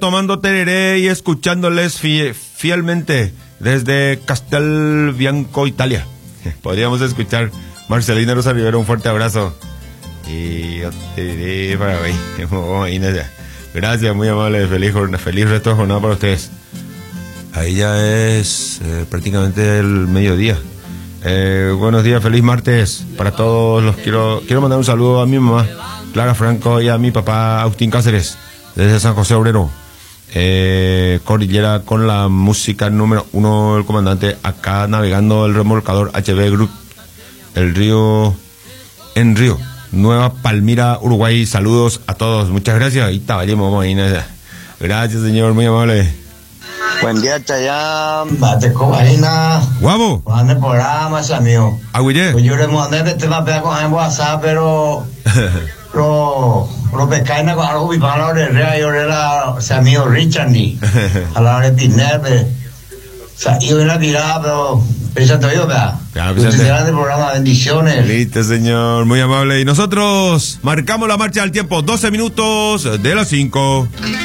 tomando tereré y escuchándoles fielmente desde Castelbianco, Italia. Podríamos escuchar Marcelina Rosa Rivera, un fuerte abrazo. Y para mí. Gracias, muy amable. Feliz resto de jornada para ustedes. Ahí ya es prácticamente el mediodía. Buenos días, feliz martes para todos. Los quiero mandar un saludo a mi mamá Clara Franco y a mi papá Agustín Cáceres desde San José Obrero. Cordillera con la música número 1 del comandante, acá navegando el remolcador HB Group, el río en Río Nueva Palmira, Uruguay. Saludos a todos, muchas gracias. Ahí está, gracias, señor, muy amable. Buen día, Chayán, bate cobaina. Guapo. Juan de programa, es amigo. Agüille. Pues yo le mandé este mapea con en WhatsApp, pero lo pescaina con algo bipano de rea y orela, o sea, amigo Richard ni. A la hora de Pinel, o sea, yo en la tirada, pero pensando yo, vea. Claro, ustedes serán del programa, bendiciones. Listo, señor, muy amable. Y nosotros marcamos la marcha del tiempo, 12 minutos de las 5.